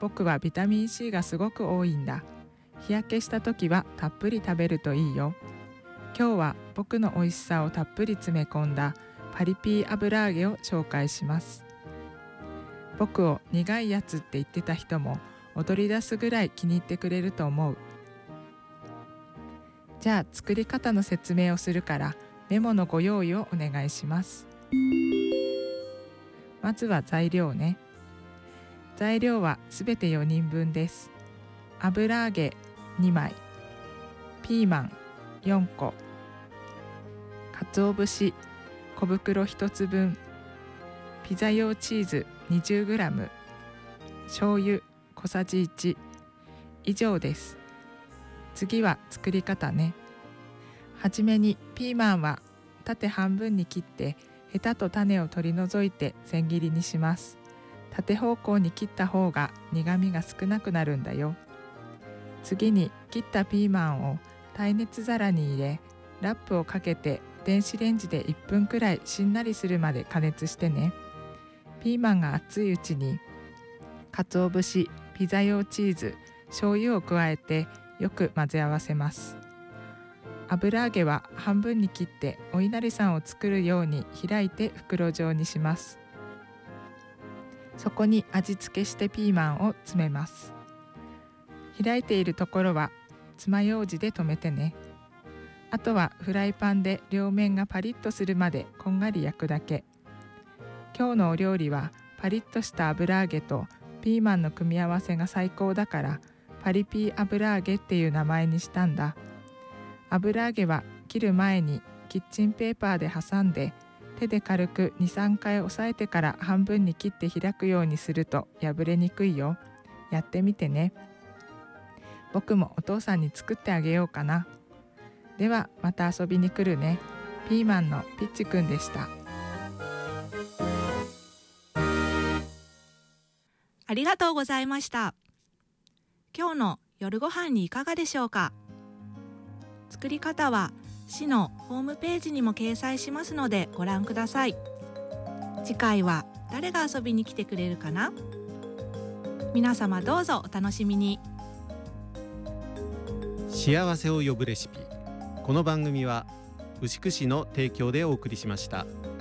僕はビタミン C がすごく多いんだ。日焼けした時はたっぷり食べるといいよ。今日は僕の美味しさをたっぷり詰め込んだパリピー油揚げを紹介します。僕を苦いやつって言ってた人も踊り出すぐらい気に入ってくれると思う。じゃあ作り方の説明をするからメモのご用意をお願いします。まずは材料ね。材料はすべて4人分です。油揚げ2枚、ピーマン4個、鰹節小袋1つ分、ピザ用チーズ 20g、醤油小さじ1、以上です。次は作り方ね。はじめにピーマンは縦半分に切ってヘタと種を取り除いて千切りにします。縦方向に切った方が苦みが少なくなるんだよ。次に切ったピーマンを耐熱皿に入れ、ラップをかけて電子レンジで1分くらいしんなりするまで加熱してね。ピーマンが熱いうちに鰹節、ピザ用チーズ、醤油を加えてよく混ぜ合わせます。油揚げは半分に切ってお稲荷さんを作るように開いて袋状にします。そこに味付けしてピーマンを詰めます。開いているところは爪楊枝で留めてね。あとはフライパンで両面がパリッとするまでこんがり焼くだけ。今日のお料理はパリッとした油揚げとピーマンの組み合わせが最高だからパリピー油揚げっていう名前にしたんだ。油揚げは切る前にキッチンペーパーで挟んで手で軽く 2,3 回押さえてから半分に切って開くようにすると破れにくいよ。やってみてね。僕もお父さんに作ってあげようかな。ではまた遊びに来るね。ピーマンのピッチくんでした。 ありがとうございました。今日の夜ご飯にいかがでしょうか。作り方は市のホームページにも掲載しますのでご覧ください。次回は誰が遊びに来てくれるかな。皆様どうぞお楽しみに。 幸せを呼ぶレシピ。この番組は牛久市の提供でお送りしました。